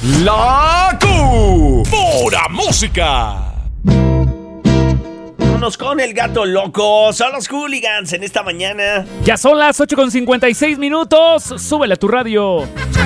La Pura Música. Vámonos con el gato loco. Son los hooligans en esta mañana. Ya son las 8:56 minutos. Súbele a tu radio.